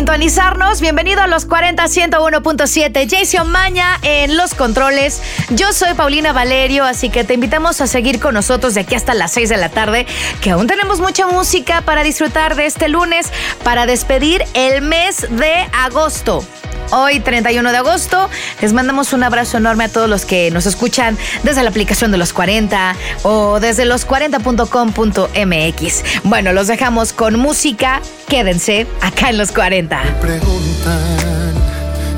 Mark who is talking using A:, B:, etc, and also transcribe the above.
A: sintonizarnos. Bienvenido a los 40 101.7. Jason Maña en los controles. Yo soy Paulina Valerio, así que te invitamos a seguir con nosotros de aquí hasta las 6 de la tarde, que aún tenemos mucha música para disfrutar de este lunes, para despedir el mes de agosto. Hoy, 31 de agosto, les mandamos un abrazo enorme a todos los que nos escuchan desde la aplicación de Los 40 o desde los40.com.mx. Bueno, los dejamos con música. Quédense acá en Los 40.
B: Me preguntan